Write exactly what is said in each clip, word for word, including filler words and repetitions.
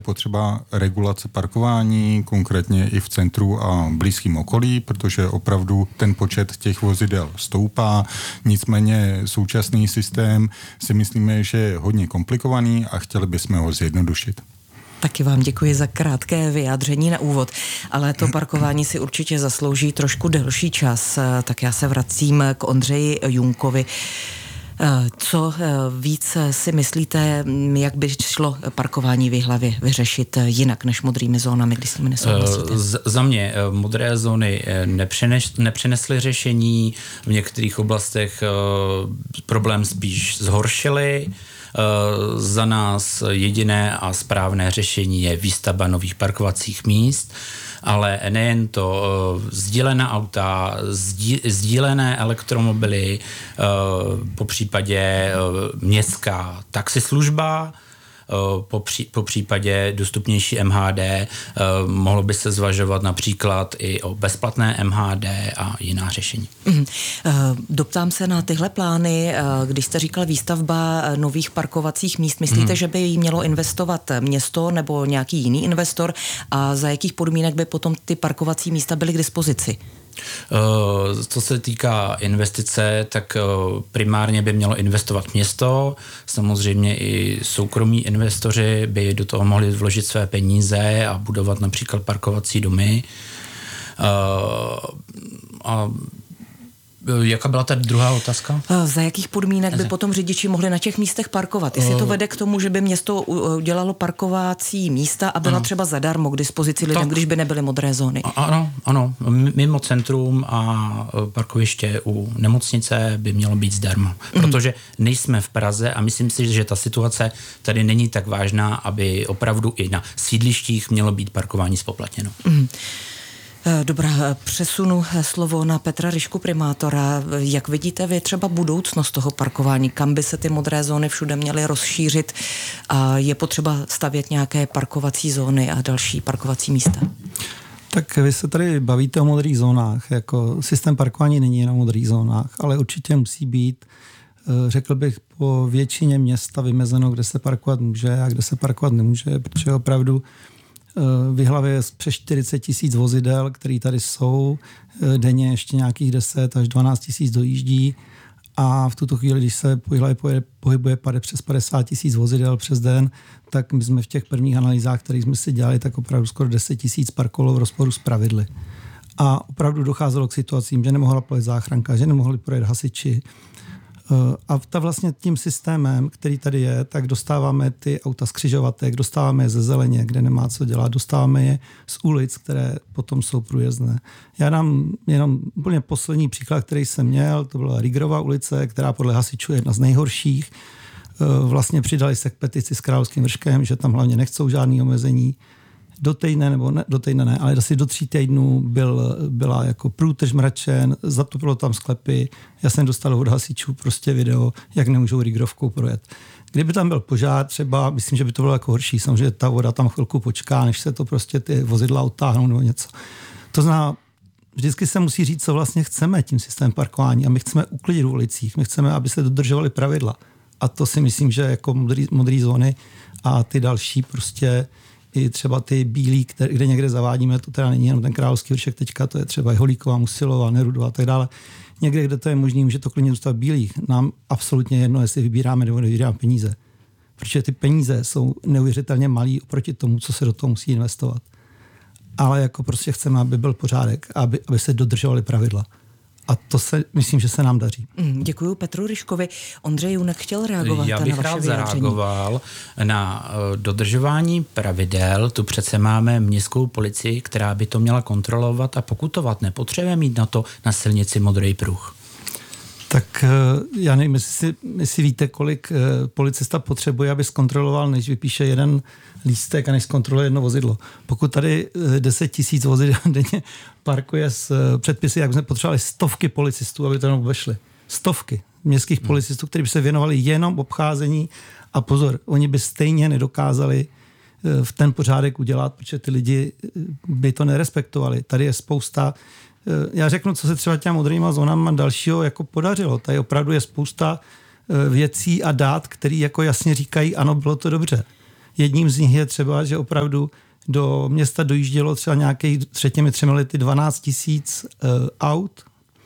Potřeba regulace parkování, konkrétně i v centru a blízkém okolí, protože opravdu ten počet těch vozidel stoupá. Nicméně současný systém si myslíme, že je hodně komplikovaný a chtěli bychom ho zjednodušit. Taky vám děkuji za krátké vyjádření na úvod, ale to parkování si určitě zaslouží trošku delší čas, tak já se vracím k Ondřeji Junkovi. Co víc si myslíte, jak by šlo parkování v Jihlavě vyřešit jinak než modrými zónami, když s nimi nesouhlasíte? Z, za mě modré zóny nepřines, nepřinesly řešení, v některých oblastech problém spíš zhoršily. Za nás jediné a správné řešení je výstavba nových parkovacích míst, ale nejen to, sdílená auta, sdílené elektromobily, po případě městská taxislužba, po, pří, po případě dostupnější M H D, mohlo by se zvažovat například i o bezplatné M H D a jiná řešení. Mm. Doptám se na tyhle plány, když jste říkal výstavba nových parkovacích míst, myslíte, mm. že by jí mělo investovat město nebo nějaký jiný investor a za jakých podmínek by potom ty parkovací místa byly k dispozici? Uh, co se týká investice, tak uh, primárně by mělo investovat město, samozřejmě i soukromí investoři by do toho mohli vložit své peníze a budovat například parkovací domy. Uh, a jaká byla ta druhá otázka? Za jakých podmínek by potom řidiči mohli na těch místech parkovat? Jestli to vede k tomu, že by město udělalo parkovací místa a byla ano. třeba zadarmo k dispozici lidem, když by nebyly modré zóny? Ano, ano. Mimo centrum a parkoviště u nemocnice by mělo být zdarma. Protože nejsme v Praze a myslím si, že ta situace tady není tak vážná, aby opravdu i na sídlištích mělo být parkování spoplatněno. Mm. Dobrá, přesunu slovo na Petra Ryšku, primátora. Jak vidíte vy třeba budoucnost toho parkování? Kam by se ty modré zóny všude měly rozšířit? A je potřeba stavět nějaké parkovací zóny a další parkovací místa? Tak vy se tady bavíte o modrých zónách. Jako systém parkování není jen o modrých zónách, ale určitě musí být, řekl bych, po většině města vymezeno, kde se parkovat může a kde se parkovat nemůže, protože opravdu v Jihlavě je přes čtyřicet tisíc vozidel, které tady jsou. Denně ještě nějakých deset až dvanáct tisíc dojíždí a v tuto chvíli, když se po Jihlavě pohybuje přes padesát tisíc vozidel přes den, tak my jsme v těch prvních analýzách, které jsme si dělali, tak opravdu skoro deset tisíc parkovalo v rozporu s pravidly. A opravdu docházelo k situacím, že nemohla projet záchranka, že nemohli projet hasiči. A ta vlastně tím systémem, který tady je, tak dostáváme ty auta z křižovatek, dostáváme je ze zeleně, kde nemá co dělat, dostáváme je z ulic, které potom jsou průjezdné. Já dám jenom úplně poslední příklad, který jsem měl, to byla Rigrova ulice, která podle hasičů je jedna z nejhorších. Vlastně přidali se k petici s Královským vrškem, že tam hlavně nechcou žádný omezení. Do týdne, nebo ne, do týdne ne, ale asi do tří týdnů byl, byla jako průtrž mračen, zatopilo tam sklepy. Já jsem dostal od hasičů prostě video, jak nemůžou Rigrovkou projet. Kdyby tam byl požár třeba, myslím, že by to bylo jako horší, samozřejmě ta voda tam chvilku počká, než se to prostě ty vozidla utáhnou nebo něco. To znamená, vždycky se musí říct, co vlastně chceme tím systémem parkování a my chceme uklidit v ulicích, my chceme, aby se dodržovaly pravidla. A to si myslím, že jako modrý, modrý zóny a ty další prostě i třeba ty bílí, které, kde někde zavádíme, to teda není jenom ten Královský vršek teďka, to je třeba i Holíková, Musilová, Nerudová a tak dále. Někde, kde to je možný, může to klidně zůstat bílých. Nám absolutně jedno, jestli vybíráme nebo nevybíráme peníze. Protože ty peníze jsou neuvěřitelně malý oproti tomu, co se do toho musí investovat. Ale jako prostě chceme, aby byl pořádek, aby, aby se dodržovaly pravidla. A to se, myslím, že se nám daří. Mm, děkuju Petru Ryškovi. Ondřej Junek chtěl reagovat Já bych na vaše rád vyjádření. zareagoval na uh, dodržování pravidel. Tu přece máme městskou policii, která by to měla kontrolovat a pokutovat. Nepotřebujeme mít na to na silnici modrý pruh. Tak já nevím, jestli, si, jestli víte, kolik policista potřebuje, aby zkontroloval, než vypíše jeden lístek a než zkontroluje jedno vozidlo. Pokud tady deset tisíc vozidel denně parkuje s předpisy, jak jsme potřebovali stovky policistů, aby to jenom obešli. Stovky městských hmm. policistů, kteří by se věnovali jenom obcházení a pozor, oni by stejně nedokázali v ten pořádek udělat, protože ty lidi by to nerespektovali. Tady je spousta. Já řeknu, co se třeba těma modrýma zónama dalšího jako podařilo. Tady opravdu je spousta věcí a dát, které jako jasně říkají, ano, bylo to dobře. Jedním z nich je třeba, že opravdu do města dojíždělo třeba nějakých před těmi třemi lety dvanáct tisíc uh, aut.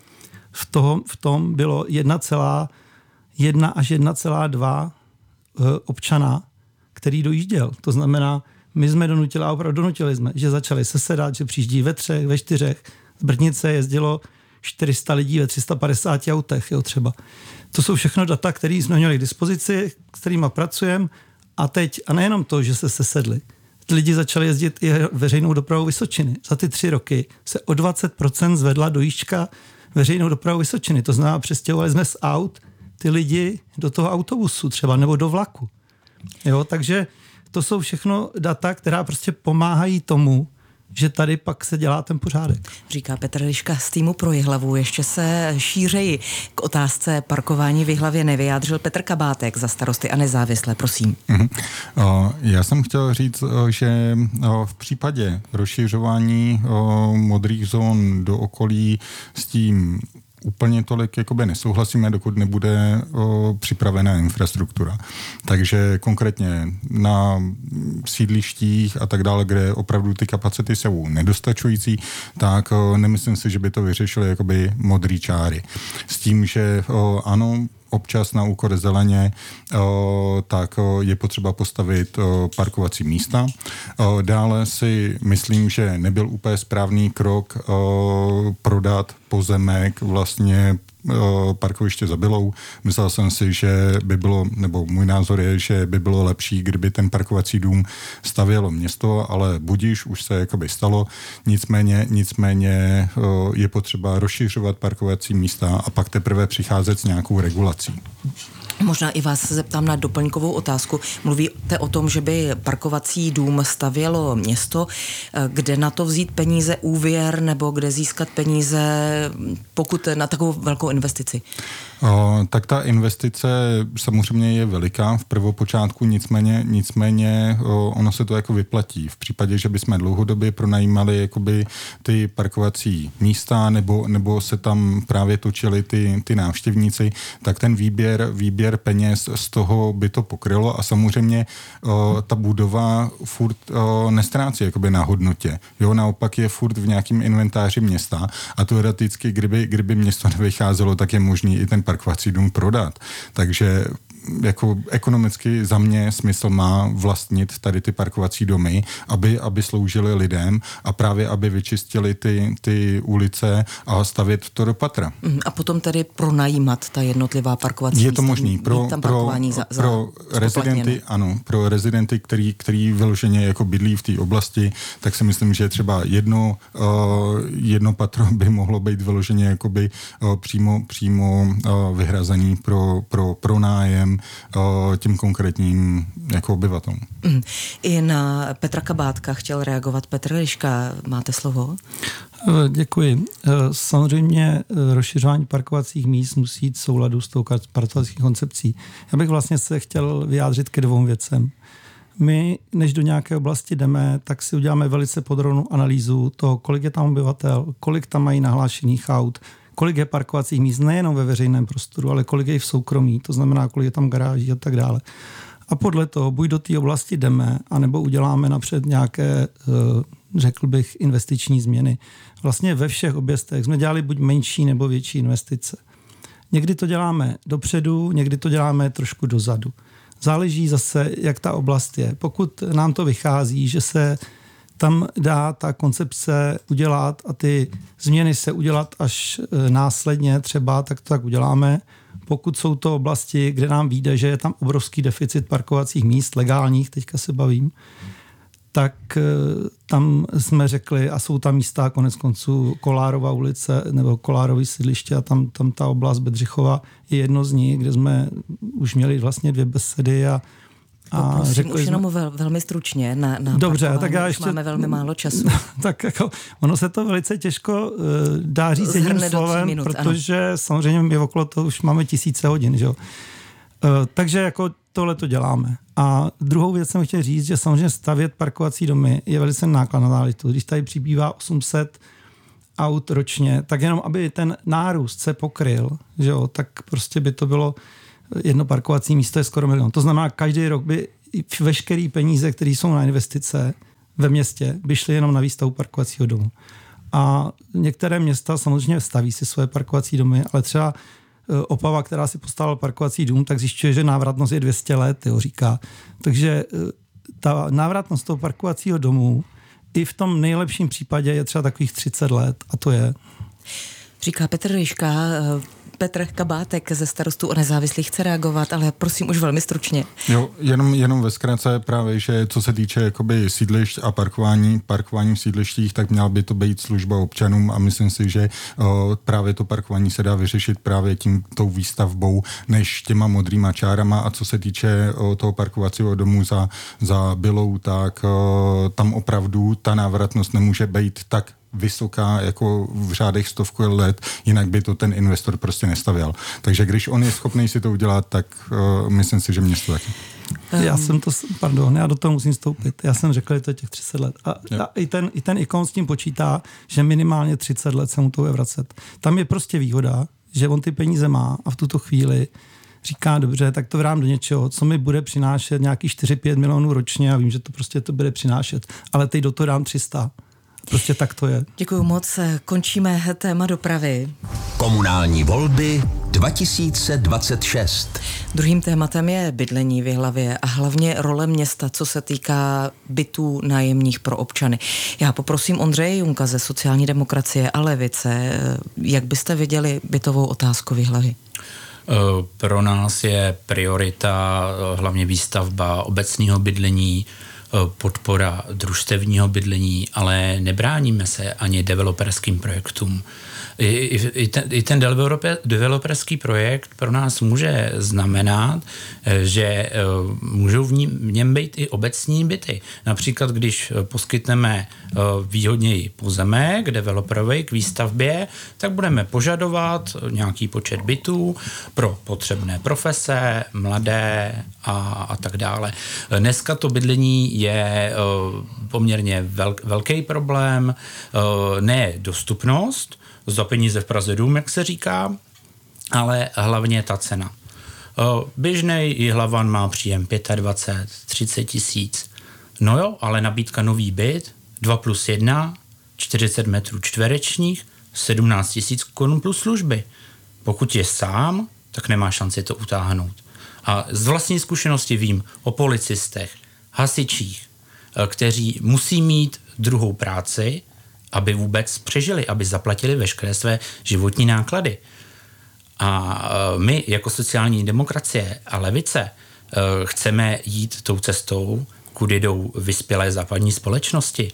V, toho, v tom bylo jedna celá jedna až jedna celá dva uh, občana, který dojížděl. To znamená, my jsme donutili, a opravdu donutili jsme, že začali sesedat, že přijíždí ve třech, ve čtyřech. Z Brnice jezdilo čtyři sta lidí ve tři sta padesát autech, jo, třeba. To jsou všechno data, které jsme měli k dispozici, s kterými pracujeme. A teď, a nejenom to, že se sesedli, lidi začali jezdit i veřejnou dopravou Vysočiny. Za ty tři roky se o dvacet procent zvedla dojížďka veřejnou dopravou Vysočiny. To znamená, přestěhovali jsme z aut ty lidi do toho autobusu třeba, nebo do vlaku. Jo, takže to jsou všechno data, která prostě pomáhají tomu, že tady pak se dělá ten pořádek. Říká Petr Liška z týmu Pro Jihlavu. Ještě se šířeji k otázce parkování v Jihlavě nevyjádřil Petr Kabátek za Starosty a nezávislé. Prosím. Uh-huh. Uh, já jsem chtěl říct, uh, že uh, v případě rozšiřování uh, modrých zón do okolí s tím úplně tolik jakoby nesouhlasíme, dokud nebude o, připravená infrastruktura. Takže konkrétně na sídlištích a tak dále, kde opravdu ty kapacity jsou nedostačující, tak o, nemyslím si, že by to vyřešili jakoby modrý čáry. S tím, že o, ano, občas na úkor zeleně, o, tak o, je potřeba postavit o, parkovací místa. O, dále si myslím, že nebyl úplně správný krok o, prodat pozemek vlastně parkoviště za Bylou. Myslel jsem si, že by bylo, nebo můj názor je, že by bylo lepší, kdyby ten parkovací dům stavělo město, ale budíš, už se jakoby stalo. Nicméně, nicméně je potřeba rozšiřovat parkovací místa a pak teprve přicházet s nějakou regulací. Možná i vás zeptám na doplňkovou otázku. Mluvíte o tom, že by parkovací dům stavělo město. Kde na to vzít peníze, úvěr, nebo kde získat peníze, pokud na takovou velkou investici? O, tak ta investice samozřejmě je veliká v prvopočátku, nicméně, nicméně o, ono se to jako vyplatí. V případě, že bychom dlouhodobě pronajímali jakoby ty parkovací místa nebo, nebo se tam právě točili ty, ty návštěvníci, tak ten výběr, výběr peněz z toho by to pokrylo a samozřejmě o, ta budova furt o, nestrácí jakoby na hodnotě. Jo, naopak je furt v nějakém inventáři města a teoreticky, kdyby, kdyby město nevycházelo, tak je možný i ten parkovací dům prodat. Takže jako ekonomicky za mě smysl má vlastnit tady ty parkovací domy, aby, aby sloužily lidem a právě aby vyčistili ty, ty ulice a stavět to do patra. A potom tedy pronajímat ta jednotlivá parkovací místa. Je to možný. Pro, pro, za, za pro rezidenty, ano, pro rezidenty, který, který vyloženě jako bydlí v té oblasti, tak si myslím, že třeba jedno, uh, jedno patro by mohlo být vyloženě jakoby uh, přímo, přímo uh, vyhrazený pro, pro pronájem tím konkrétním jako obyvatelům. Mm. I na Petra Kabátka chtěl reagovat Petr Liška. Máte slovo? Děkuji. Samozřejmě rozšiřování parkovacích míst musí jít v souladu s tou parkovací koncepcí. Já bych vlastně se chtěl vyjádřit ke dvou věcem. My, než do nějaké oblasti jdeme, tak si uděláme velice podrobnou analýzu toho, kolik je tam obyvatel, kolik tam mají nahlášených aut, kolik je parkovacích míst nejenom ve veřejném prostoru, ale kolik je v soukromí, to znamená, kolik je tam garáží a tak dále. A podle toho buď do té oblasti jdeme, anebo uděláme napřed nějaké, řekl bych, investiční změny. Vlastně ve všech objezdech jsme dělali buď menší nebo větší investice. Někdy to děláme dopředu, někdy to děláme trošku dozadu. Záleží zase, jak ta oblast je. Pokud nám to vychází, že se tam dá ta koncepce udělat a ty změny se udělat až následně třeba, tak to tak uděláme. Pokud jsou to oblasti, kde nám vyjde, že je tam obrovský deficit parkovacích míst, legálních, teďka se bavím, tak tam jsme řekli, a jsou tam místa, konec konců Kolárova ulice nebo Kolárový sídliště a tam, tam ta oblast Bedřichova je jedno z nich, kde jsme už měli vlastně dvě besedy a A Prosím, už jenom vel, velmi stručně na, na Dobře, tak já ještě máme velmi málo času. Tak jako, ono se to velice těžko uh, dá říct jedním slovem, minut, protože ano. Samozřejmě my okolo toho už máme tisíce hodin, že jo. Uh, takže jako tohle to děláme. A druhou věc jsem chtěl říct, že samozřejmě stavět parkovací domy je velice nákladná záležitost. Když tady přibývá osm set aut ročně, tak jenom aby ten nárůst se pokryl, že jo, tak prostě by to bylo jedno parkovací místo je skoro milion. To znamená, každý rok by veškeré peníze, které jsou na investice ve městě, by šly jenom na výstavbu parkovacího domu. A některé města samozřejmě staví si svoje parkovací domy, ale třeba Opava, která si postavila parkovací dům, tak zjišťuje, že návratnost je dvě stě let, jo, říká. Takže ta návratnost toho parkovacího domu i v tom nejlepším případě je třeba takových třicet let a to je. Říká Petr Ryška. Petr Kabátek ze Starostů a nezávislých chce reagovat, ale prosím už velmi stručně. Jo, jenom, jenom ve zkratce právě, že co se týče jakoby sídlišť a parkování, parkování v sídlištích, tak měla by to být služba občanům a myslím si, že o, právě to parkování se dá vyřešit právě tím tou výstavbou, než těma modrýma čárama a co se týče o, toho parkovacího domu za, za Bylou, tak o, tam opravdu ta návratnost nemůže být tak vysoká jako v řádech stovku let, jinak by to ten investor prostě nestavěl. Takže když on je schopný si to udělat, tak uh, myslím si, že město taky. Já jsem to, pardon, já do toho musím vstoupit. Já jsem řekl, že to je těch třicet let. A, a i ten, i ten ikon s tím počítá, že minimálně třicet let se mu to bude vracet. Tam je prostě výhoda, že on ty peníze má a v tuto chvíli říká, dobře, tak to vrám do něčeho, co mi bude přinášet nějaký čtyři pět milionů ročně a vím, že to prostě to bude přinášet. Ale teď do toho dám tři sta. Prostě tak to je. Děkuju moc. Končíme téma dopravy. Komunální volby dva tisíce dvacet šest. Druhým tématem je bydlení v Jihlavě a hlavně role města, co se týká bytů nájemních pro občany. Já poprosím Ondřeje Junka ze sociální demokracie a levice, jak byste viděli bytovou otázku v Jihlavě? Pro nás je priorita hlavně výstavba obecního bydlení, podpora družstevního bydlení, ale nebráníme se ani developerským projektům. I, i, ten, i ten developer, developerský projekt pro nás může znamenat, že můžou v, ní, v něm být i obecní byty. Například, když poskytneme výhodněji pozemek developerovi k výstavbě, tak budeme požadovat nějaký počet bytů pro potřebné profese, mladé a, a tak dále. Dneska to bydlení je poměrně velk, velký problém, ne dostupnost, za peníze v Praze dům, jak se říká, ale hlavně ta cena. Běžnej Jihlavan má příjem dvacet pět, třicet tisíc. No jo, ale nabídka nový byt, dva plus jedna, čtyřicet metrů čtverečních, sedmnáct tisíc korun plus služby. Pokud je sám, tak nemá šanci to utáhnout. A z vlastní zkušenosti vím o policistech, hasičích, kteří musí mít druhou práci, aby vůbec přežili, aby zaplatili veškeré své životní náklady. A my jako sociální demokracie a levice chceme jít tou cestou, kudy jdou vyspělé západní společnosti.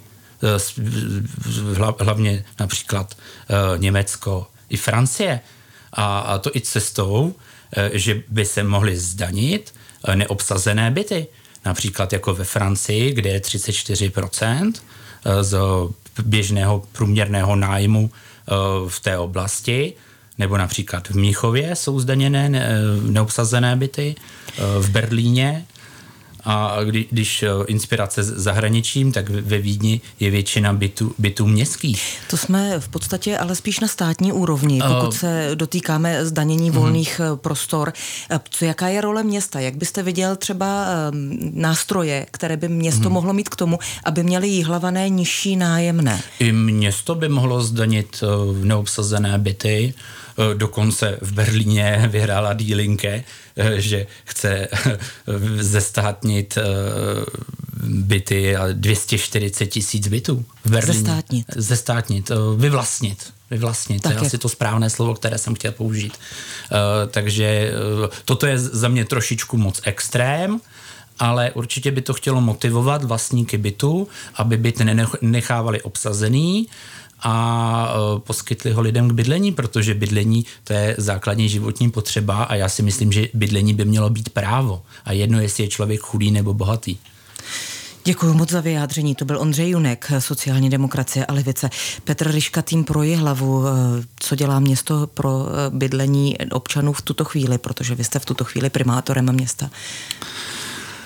Hlavně například Německo i Francie. A to i cestou, že by se mohly zdanit neobsazené byty. Například jako ve Francii, kde je třicet čtyři procent z běžného průměrného nájmu v té oblasti, nebo například v Mnichově jsou zdaněné neobsazené byty, v Berlíně. A kdy, když inspirace zahraničím, tak ve Vídni je většina bytů, bytů městských. To jsme v podstatě ale spíš na státní úrovni, pokud uh, se dotýkáme zdanění volných uh, prostor. Co, jaká je role města? Jak byste viděl třeba um, nástroje, které by město uh, mohlo mít k tomu, aby měly Jihlavané nižší nájemné? I město by mohlo zdanit uh, neobsazené byty. Dokonce v Berlíně vyhrála Die Linke, že chce zestátnit byty a dvě stě čtyřicet tisíc bytů v Berlíně. Zestátnit. Zestátnit, vyvlastnit. Vyvlastnit, to je asi to správné slovo, které jsem chtěl použít. Takže toto je za mě trošičku moc extrém, ale určitě by to chtělo motivovat vlastníky bytu, aby byt nenechávali obsazený a poskytli ho lidem k bydlení, protože bydlení to je základní životní potřeba a já si myslím, že bydlení by mělo být právo. A jedno, jestli je člověk chudý nebo bohatý. Děkuji moc za vyjádření. To byl Ondřej Junek, sociální demokracie a levice. Petr Ryška, tým pro Jihlavu. Co dělá město pro bydlení občanů v tuto chvíli, protože vy jste v tuto chvíli primátorem města? Tak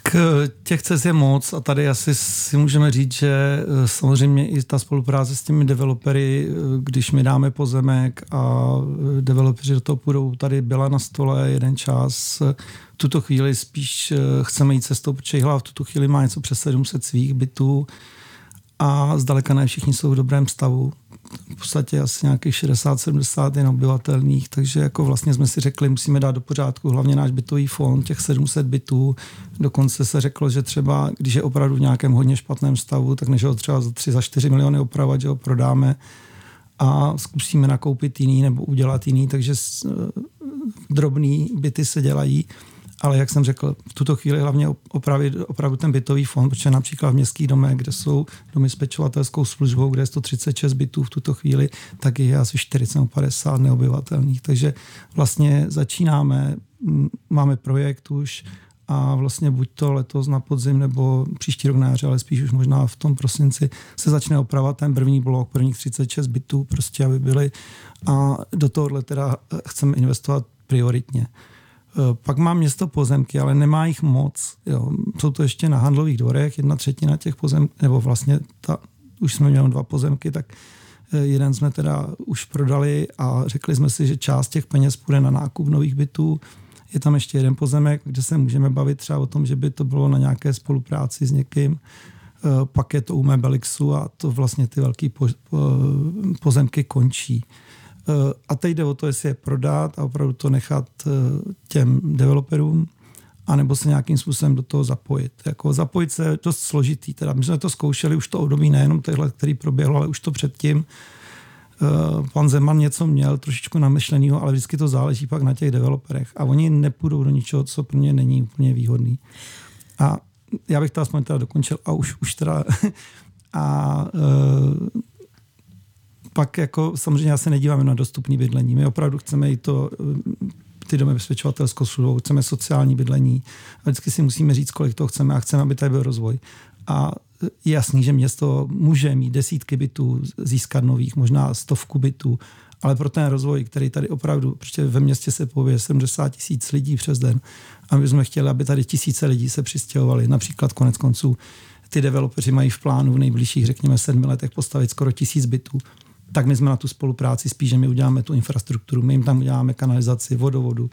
těch cest je moc a tady asi si můžeme říct, že samozřejmě i ta spolupráce s těmi developery, když my dáme pozemek a developeri do toho půjdou, tady byla na stole jeden čas. V tuto chvíli spíš chceme jít cestou, protože Jihlava v tuto chvíli má něco přes sedm set svých bytů a zdaleka ne všichni jsou v dobrém stavu. V podstatě asi nějakých šedesát sedmdesát jen obyvatelných, takže jako vlastně jsme si řekli, musíme dát do pořádku hlavně náš bytový fond, těch sedm set bytů. Dokonce se řeklo, že třeba, když je opravdu v nějakém hodně špatném stavu, tak než ho třeba za tři, za čtyři miliony opravovat, že ho prodáme a zkusíme nakoupit jiný nebo udělat jiný, takže drobný byty se dělají. Ale jak jsem řekl, v tuto chvíli hlavně opravit opravdu ten bytový fond, protože například v městských domech, kde jsou domy s pečovatelskou službou, kde je sto třicet šest bytů v tuto chvíli, tak je asi čtyřicet padesát neobyvatelných. Takže vlastně začínáme, máme projekt už a vlastně buď to letos na podzim nebo příští rok na jaře, ale spíš už možná v tom prosinci se začne opravovat ten první blok, prvních třicet šest bytů, prostě aby byly a do tohohle teda chceme investovat prioritně. Pak má město pozemky, ale nemá jich moc. Jo. Jsou to ještě na handlových dvorech, jedna třetina těch pozemků, nebo vlastně ta, už jsme měli dva pozemky, tak jeden jsme teda už prodali a řekli jsme si, že část těch peněz půjde na nákup nových bytů. Je tam ještě jeden pozemek, kde se můžeme bavit třeba o tom, že by to bylo na nějaké spolupráci s někým. Pak je to u Mebelixu a to vlastně ty velké po, po, pozemky končí. A teď jde o to, jestli je prodat a opravdu to nechat těm developerům, anebo se nějakým způsobem do toho zapojit. Jako zapojit se je dost složitý. Teda my jsme to zkoušeli už to období, nejenom tohle, který proběhlo, ale už to předtím. Pan Zeman něco měl trošičku namyšlenýho, ale vždycky to záleží pak na těch developerech. A oni nepůjdou do ničeho, co pro ně není úplně výhodný. A já bych to aspoň teda dokončil a už, už teda... a... Uh, Pak jako samozřejmě já se nedíváme na dostupné bydlení. My opravdu chceme i to, ty domy bezpečovatelskou službou, chceme sociální bydlení. A vždycky si musíme říct, kolik toho chceme a chceme, aby tady byl rozvoj. A je jasný, že město může mít desítky bytů, získat nových, možná stovku bytů, ale pro ten rozvoj, který tady opravdu, protože ve městě se pohybuje sedmdesát tisíc lidí přes den a my jsme chtěli, aby tady tisíce lidí se přistěhovali. Například konec konců ty developeři mají v plánu v nejbližších, řekněme, sedmi letech postavit skoro tisíc bytů. Tak my jsme na tu spolupráci spíš, že my uděláme tu infrastrukturu, my jim tam uděláme kanalizaci, vodovodu,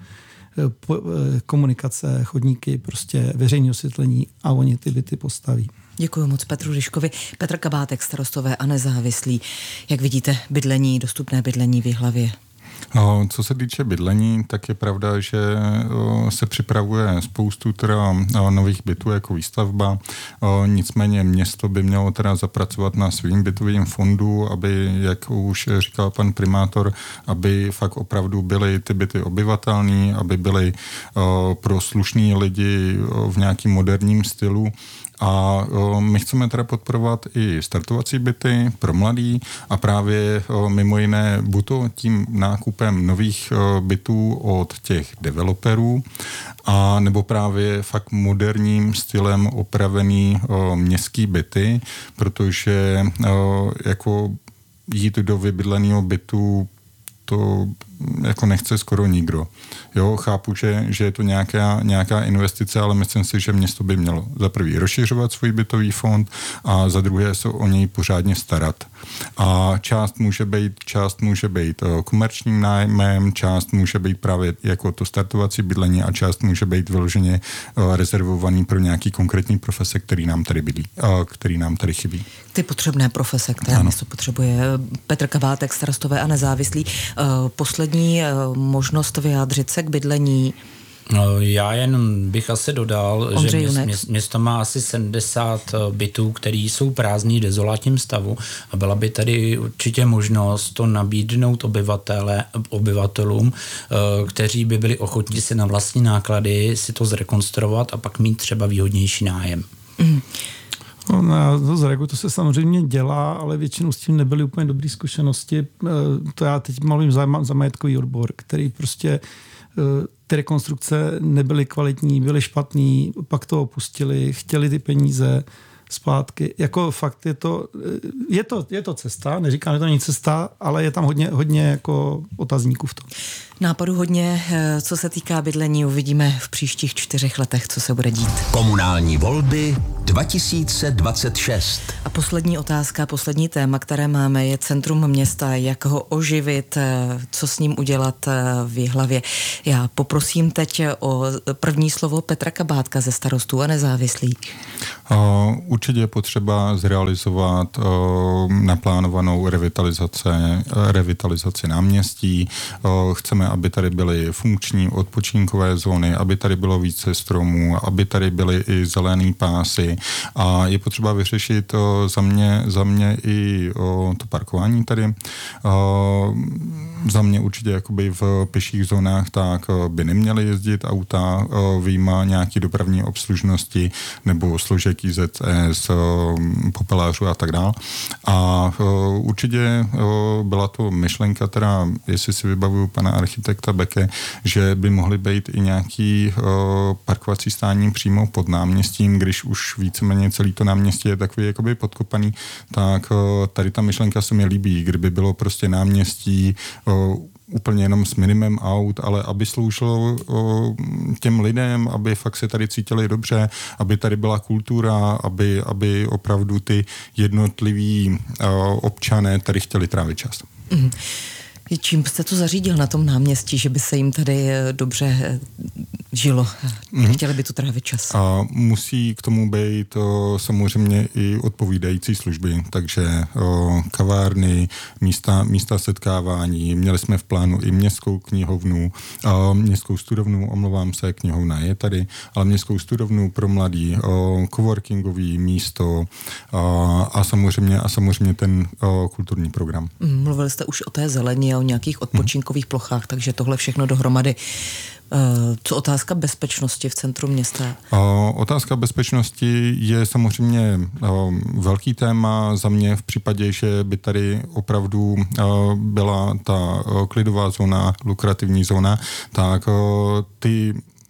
komunikace, chodníky, prostě veřejné osvětlení a oni ty byty postaví. Děkuji moc Petru Ryškovi. Petr Kabátek, Starostové a nezávislí. Jak vidíte bydlení, dostupné bydlení v Jihlavě? Co se týče bydlení, tak je pravda, že se připravuje spoustu teda nových bytů jako výstavba. Nicméně město by mělo teda zapracovat na svým bytovým fondu, aby, jak už říkal pan primátor, aby fakt opravdu byly ty byty obyvatelné, aby byly pro slušný lidi v nějakým moderním stylu. A o, my chceme teda podporovat i startovací byty pro mladý a právě o, mimo jiné buď to tím nákupem nových o, bytů od těch developerů a nebo právě fakt moderním stylem opravený o, městský byty, protože o, jako jít do vybydleného bytu to jako nechce skoro nikdo. Jo, chápu, že, že je to nějaká, nějaká investice, ale myslím si, že město by mělo za prvý rozšiřovat svůj bytový fond a za druhé se o něj pořádně starat. A část může být, část může být komerčním nájmem, část může být právě jako to startovací bydlení a část může být vyloženě rezervovaný pro nějaký konkrétní profese, který nám tady bydlí, který nám tady chybí. Ty potřebné profese, které město potřebuje. Petr Kabátek, Starostové a nezávislí. Poslední možnost vyjádřit se k bydlení. Já jen bych asi dodal, Ondřej že město, město má asi sedmdesát bytů, které jsou prázdný v dezolátním stavu a byla by tady určitě možnost to nabídnout obyvatele, obyvatelům, kteří by byli ochotní si na vlastní náklady si to zrekonstruovat a pak mít třeba výhodnější nájem. Mm. No, na to zareaguju, to se samozřejmě dělá, ale většinou s tím nebyly úplně dobré zkušenosti. To já teď mluvím za, za majetkový odbor, který prostě ty rekonstrukce nebyly kvalitní, byly špatný, pak to opustili, chtěli ty peníze zpátky. Jako fakt je to, je to, je to cesta, neříkám, že to není cesta, ale je tam hodně, hodně jako otazníků v tom. Nápadu hodně, co se týká bydlení, uvidíme v příštích čtyřech letech, co se bude dít. Komunální volby dva tisíce dvacet šest. A poslední otázka, poslední téma, které máme, je centrum města, jak ho oživit, co s ním udělat v Jihlavě. Já poprosím teď o první slovo Petra Kabátka ze Starostů a nezávislých. Uh, určitě je potřeba zrealizovat uh, naplánovanou revitalizaci, revitalizaci náměstí. Uh, chceme, aby tady byly funkční odpočinkové zóny, aby tady bylo více stromů, aby tady byly i zelené pásy a je potřeba vyřešit uh, za mě, za mě i uh, to parkování tady. Uh, za mě určitě jakoby v pěších zónách tak uh, by neměly jezdit auta, uh, vyjma nějaký dopravní obslužnosti nebo složek I Z S, popelářů a tak dále. A uh, určitě uh, byla to myšlenka, teda, jestli si vybavuju pana architekta Beke, že by mohly být i nějaký uh, parkovací stání přímo pod náměstím, když už víceméně celý to náměstí je takový jakoby podkopaný, tak uh, tady ta myšlenka se mi líbí, kdyby bylo prostě náměstí uh, úplně jenom s minimem aut, ale aby sloužilo o, těm lidem, aby fakt se tady cítili dobře, aby tady byla kultura, aby, aby opravdu ty jednotliví o, občané tady chtěli trávit čas. Mm. Čím jste to zařídil na tom náměstí, že by se jim tady dobře žilo? Mm-hmm. Chtěli by tu trávit čas? A musí k tomu být o, samozřejmě i odpovídající služby, takže o, kavárny, místa, místa setkávání. Měli jsme v plánu i městskou knihovnu, o, městskou studovnu, omlouvám se, knihovna je tady, ale městskou studovnu pro mladý, o, coworkingový místo o, a samozřejmě a samozřejmě ten o, kulturní program. Mm, mluvili jste už o té zelení, o nějakých odpočinkových plochách, takže tohle všechno dohromady. Co otázka bezpečnosti v centru města? Otázka bezpečnosti je samozřejmě velký téma za mě v případě, že by tady opravdu byla ta klidová zóna, lukrativní zóna, tak ty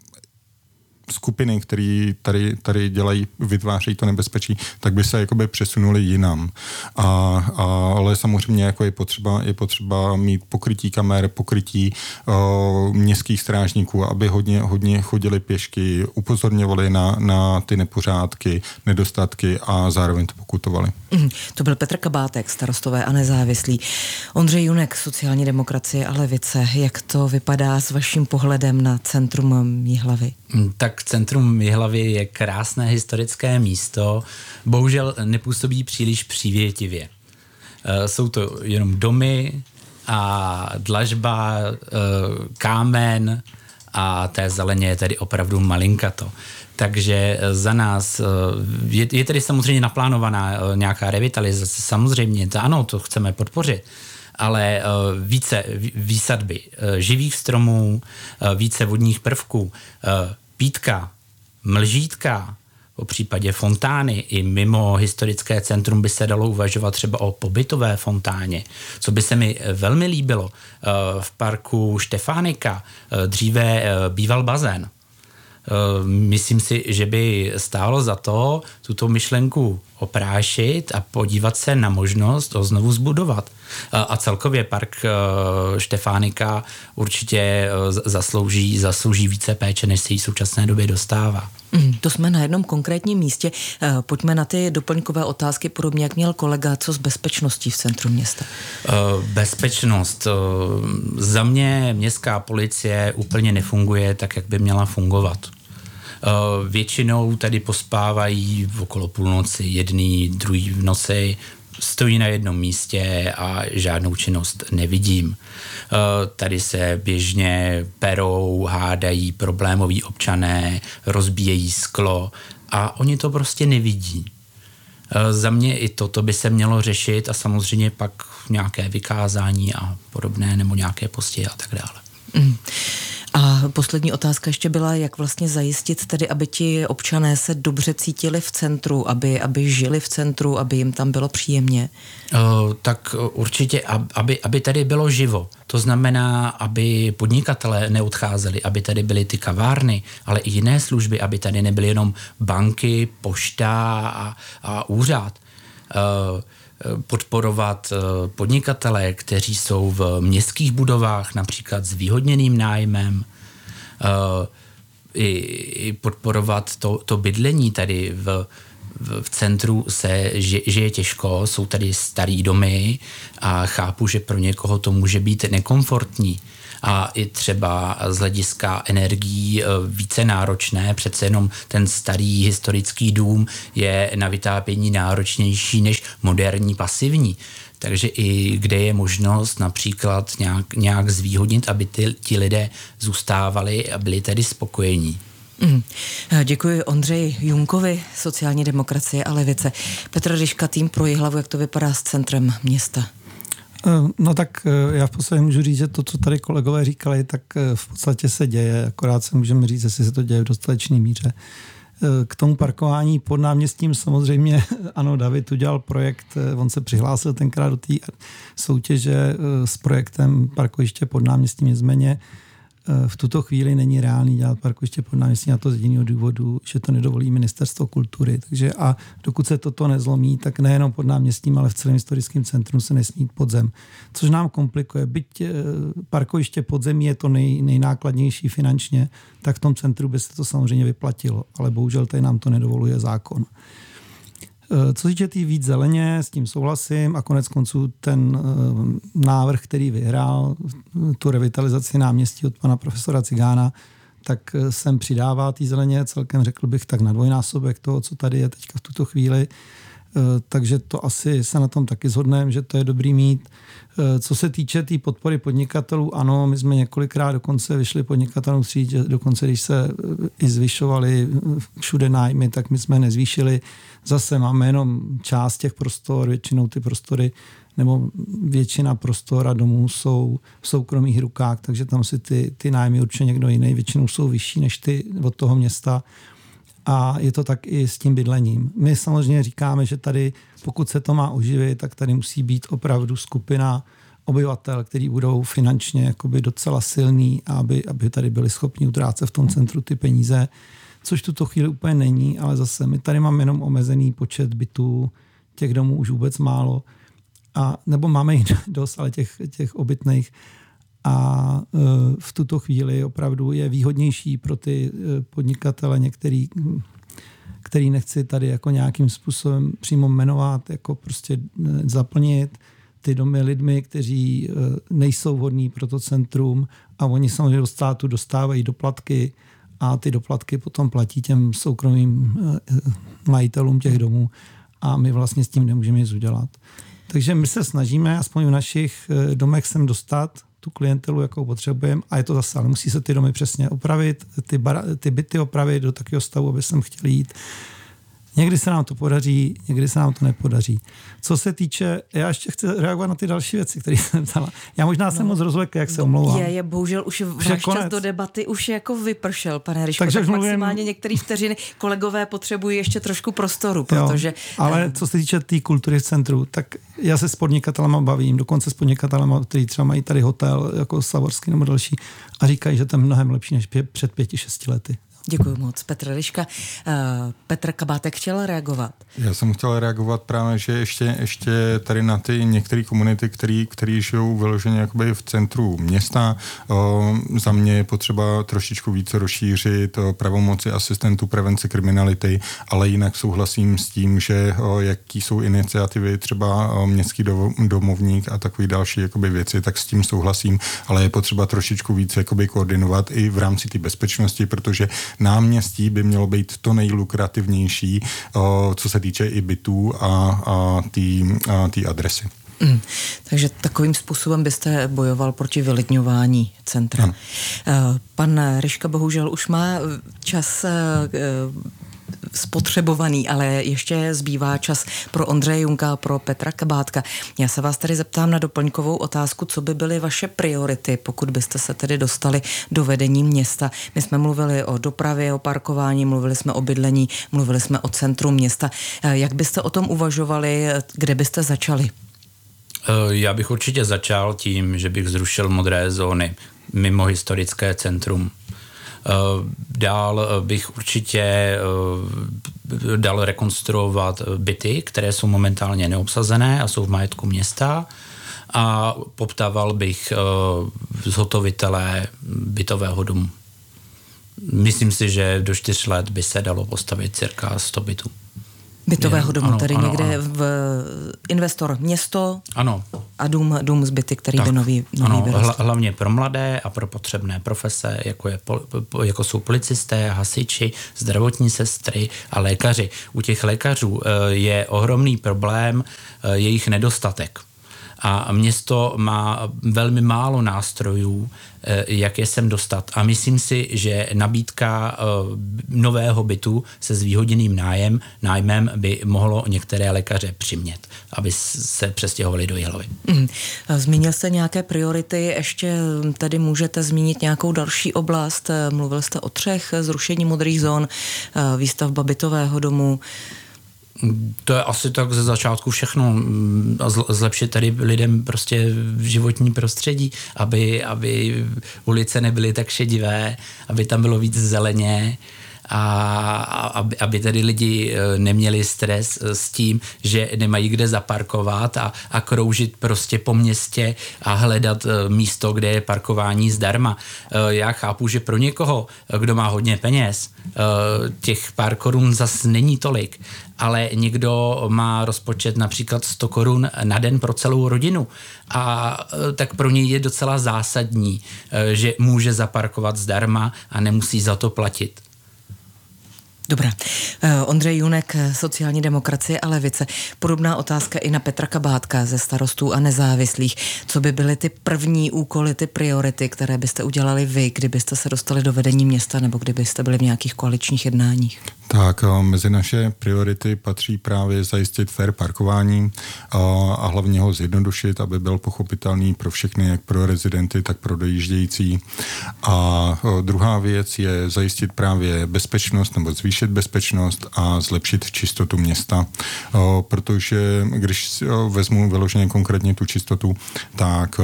skupiny, které tady, tady dělají, vytvářejí to nebezpečí, tak by se jakoby přesunuli jinam. A, a, ale samozřejmě jako je potřeba, je potřeba mít pokrytí kamer, pokrytí o, městských strážníků, aby hodně, hodně chodili pěšky, upozorňovali na, na ty nepořádky, nedostatky a zároveň to pokutovali. Mm, to byl Petr Kabátek, Starostové a nezávislí. Ondřej Junek, sociální demokracie a levice. Jak to vypadá s vaším pohledem na centrum Jihlavy? Tak centrum Jihlavy je krásné historické místo, bohužel nepůsobí příliš přívětivě. Jsou to jenom domy a dlažba, kámen a té zeleně je tedy opravdu malinkato. Takže za nás je, je tedy samozřejmě naplánovaná nějaká revitalizace, samozřejmě, to ano, to chceme podpořit, ale více výsadby živých stromů, více vodních prvků, pítka, mlžítka, po případě fontány i mimo historické centrum by se dalo uvažovat třeba o pobytové fontáně, co by se mi velmi líbilo. V parku Štefánika dříve býval bazén. Myslím si, že by stálo za to tuto myšlenku oprášit a podívat se na možnost ho znovu zbudovat. A celkově park Štefánika určitě zaslouží, zaslouží více péče, než se jí v současné době dostává. Mm, to jsme na jednom konkrétním místě. Pojďme na ty doplňkové otázky, podobně jak měl kolega, co s bezpečností v centru města? Bezpečnost. Za mě městská policie úplně nefunguje tak, jak by měla fungovat. Většinou tady pospávají okolo půlnoci, jedný, druhý v noci, stojí na jednom místě a žádnou činnost nevidím. Tady se běžně perou, hádají problémoví občané, rozbíjejí sklo a oni to prostě nevidí. Za mě i toto by se mělo řešit a samozřejmě pak nějaké vykázání a podobné, nebo nějaké postihy a tak dále. Mm. A poslední otázka ještě byla, jak vlastně zajistit tedy, aby ti občané se dobře cítili v centru, aby, aby žili v centru, aby jim tam bylo příjemně? Uh, tak určitě, aby, aby tady bylo živo. To znamená, aby podnikatelé neodcházeli, aby tady byly ty kavárny, ale i jiné služby, aby tady nebyly jenom banky, pošta a, a úřad. Uh, podporovat podnikatele, kteří jsou v městských budovách, například s výhodněným nájmem, i, i podporovat to, to bydlení tady v, v, v centru se žije těžko, jsou tady starý domy a chápu, že pro někoho to může být nekomfortní a i třeba z hlediska energií více náročné. Přece jenom ten starý historický dům je na vytápění náročnější než moderní pasivní. Takže i kde je možnost například nějak, nějak zvýhodnit, aby ty, ti lidé zůstávali a byli tedy spokojení. Mm. Děkuji Ondřeji Junkovi, sociální demokracie a levice. Petr Ryška, tým pro Jihlavu, jak to vypadá s centrem města? No tak já v podstatě můžu říct, že to, co tady kolegové říkali, tak v podstatě se děje, akorát se můžeme říct, jestli se to děje v dostatečné míře. K tomu parkování pod náměstím samozřejmě, ano, David udělal projekt, on se přihlásil tenkrát do té soutěže s projektem parkoviště pod náměstím, nicméně v tuto chvíli není reálný dělat parkoviště pod náměstím, a to z jediného důvodu, že to nedovolí Ministerstvo kultury. Takže a dokud se toto nezlomí, tak nejenom pod náměstím, ale v celém historickém centru se nesmí jít pod zem. Což nám komplikuje. Byť parkoviště pod zemí je to nej, nejnákladnější finančně, tak v tom centru by se to samozřejmě vyplatilo. Ale bohužel tady nám to nedovoluje zákon. Co se týče tý víc zeleně, s tím souhlasím a konec konců ten návrh, který vyhrál tu revitalizaci náměstí od pana profesora Cigána, tak sem přidává tý zeleně celkem, řekl bych, tak na dvojnásobek toho, co tady je teďka v tuto chvíli. Takže to asi se na tom taky shodneme, že to je dobrý mít. Co se týče té tý podpory podnikatelů, ano, my jsme několikrát dokonce vyšli podnikatelům vstříc, že dokonce když se i zvyšovaly všude nájmy, tak my jsme nezvýšili. Zase máme jenom část těch prostor, většinou ty prostory, nebo většina prostor a domů jsou v soukromých rukách, takže tam si ty, ty nájmy určitě někdo jiný, většinou jsou vyšší než ty od toho města. A je to tak i s tím bydlením. My samozřejmě říkáme, že tady, pokud se to má oživit, tak tady musí být opravdu skupina obyvatel, kteří budou finančně jakoby docela silní, aby, aby tady byli schopni utrácet v tom centru ty peníze, což tuto chvíli úplně není, ale zase my tady máme jenom omezený počet bytů, těch domů už vůbec málo, a, nebo máme jich dost, ale těch, těch obytných. A v tuto chvíli opravdu je výhodnější pro ty podnikatele některý, který nechci tady jako nějakým způsobem přímo jmenovat, jako prostě zaplnit ty domy lidmi, kteří nejsou vhodní pro to centrum, a oni samozřejmě do státu dostávají doplatky a ty doplatky potom platí těm soukromým majitelům těch domů a my vlastně s tím nemůžeme nic udělat. Takže my se snažíme aspoň v našich domech sem dostat tu klientelu, jakou potřebujeme, a je to zase, ale musí se ty domy přesně opravit, ty, bar, ty byty opravit do takového stavu, aby jsem chtěl jít. Někdy se nám to podaří, někdy se nám to nepodaří. Co se týče, já ještě chci reagovat na ty další věci, které jsem ptala. Já možná no, jsem moc rozvlekl, jak se omlouvám. Je, je, bohužel už váš čas do debaty už jako vypršel, pane Ryško, takže tak mluvím... maximálně některé vteřiny kolegové potřebují ještě trošku prostoru, protože... Jo, ale co se týče té tý kultury v centru, tak já se s podnikatelema bavím, dokonce s podnikatelema, kteří třeba mají tady hotel, jako Savorský nebo další, a říkají, že to je mnohem lepší než pě- před pěti, šesti lety. Děkuji moc. Petr Ryška. Petr Kabátek chtěl reagovat. Já jsem chtěl reagovat právě, že ještě, ještě tady na ty některé komunity, který, který žijou vyloženě jakoby v centru města. O, za mě je potřeba trošičku více rozšířit o, pravomoci asistentů prevence kriminality, ale jinak souhlasím s tím, že o, jaký jsou iniciativy, třeba o, městský do, domovník a takový další jakoby věci, tak s tím souhlasím, ale je potřeba trošičku více jakoby koordinovat i v rámci té bezpečnosti, protože náměstí by mělo být to nejlukrativnější, co se týče i bytů a té adresy. Mm, takže takovým způsobem byste bojoval proti vylidňování centra. Ano. Pan Ryška bohužel už má čas spotřebovaný, ale ještě zbývá čas pro Ondřeje Junka a pro Petra Kabátka. Já se vás tady zeptám na doplňkovou otázku, co by byly vaše priority, pokud byste se tedy dostali do vedení města. My jsme mluvili o dopravě, o parkování, mluvili jsme o bydlení, mluvili jsme o centru města. Jak byste o tom uvažovali, kde byste začali? Já bych určitě začal tím, že bych zrušil modré zóny mimo historické centrum. Dál bych určitě dal rekonstruovat byty, které jsou momentálně neobsazené a jsou v majetku města, a poptával bych zhotovitele bytového domu. Myslím si, že do čtyř let by se dalo postavit cirka sto bytů. Bytového domu, ano, tedy ano, někde ano. v investor město ano. a dům, dům z byty, který tak, by nový, nový ano, vyrostl. hla, hlavně pro mladé a pro potřebné profese, jako, je, jako jsou policisté, hasiči, zdravotní sestry a lékaři. U těch lékařů je ohromný problém jejich nedostatek. A město má velmi málo nástrojů, jak je sem dostat. A myslím si, že nabídka nového bytu se zvýhodněným nájem, nájmem by mohlo některé lékaře přimět, aby se přestěhovali do Jihlavy. Mm. Zmínil jste nějaké priority, ještě tady můžete zmínit nějakou další oblast. Mluvil jste o třech, zrušení modrých zón, výstavba bytového domu. To je asi tak ze začátku všechno. Zlepšit tady lidem prostě životní prostředí, aby, aby ulice nebyly tak šedivé, aby tam bylo víc zeleně a aby, aby tady lidi neměli stres s tím, že nemají kde zaparkovat a, a kroužit prostě po městě a hledat místo, kde je parkování zdarma. Já chápu, že pro někoho, kdo má hodně peněz, těch pár korun zas není tolik, ale někdo má rozpočet například sto korun na den pro celou rodinu a tak pro něj je docela zásadní, že může zaparkovat zdarma a nemusí za to platit. Dobrá. Ondřej Junek, sociální demokracie a levice. Podobná otázka i na Petra Kabátka ze Starostů a nezávislých. Co by byly ty první úkoly, ty priority, které byste udělali vy, kdybyste se dostali do vedení města nebo kdybyste byli v nějakých koaličních jednáních? Tak mezi naše priority patří právě zajistit fair parkování a, a hlavně ho zjednodušit, aby byl pochopitelný pro všechny, jak pro rezidenty, tak pro dojíždějící. A druhá věc je zajistit právě bezpečnost nebo zvýšit bezpečnost a zlepšit čistotu města, protože když vezmu vyloženě konkrétně tu čistotu, tak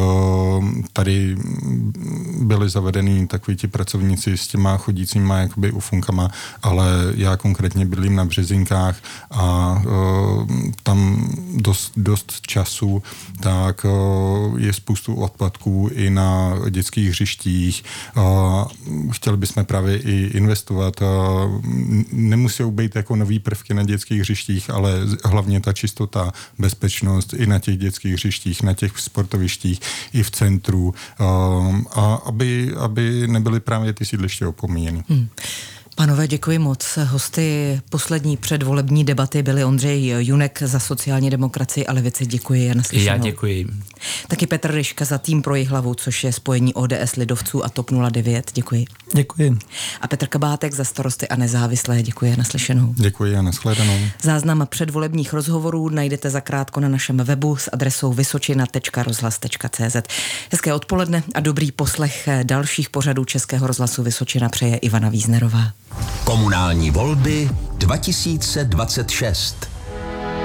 tady byly zavedení takoví ti pracovníci s těma chodícíma jakoby ufunkama, ale já konkrétně bydlím na Březinkách a uh, tam dost, dost času, tak uh, je spoustu odpadků i na dětských hřištích. Uh, chtěli bychom právě i investovat. Uh, nemusí být jako nový prvky na dětských hřištích, ale hlavně ta čistota, bezpečnost i na těch dětských hřištích, na těch sportovištích, i v centru, uh, a aby, aby nebyly právě ty sídliště opomíjeny. Hmm. Pánové, děkuji moc. Hosty poslední předvolební debaty byli Ondřej Junek za sociální demokracii a levici. Děkuji a naslyšenou. Já děkuji. Taky Petr Ryška za tým pro Jihlavu, což je spojení O D S, lidovců a TOP nula devět. Děkuji. Děkuji. A Petr Kabátek za Starosty a nezávislé. Děkuji a naslyšenou. Děkuji a nashledanou. Záznam předvolebních rozhovorů najdete zakrátko na našem webu s adresou vysočina tečka rozhlas tečka cé zet. Hezké odpoledne a dobrý poslech dalších pořadů Českého rozhlasu Vysočina přeje Ivana Víznerová. Komunální volby dva tisíce dvacet šest.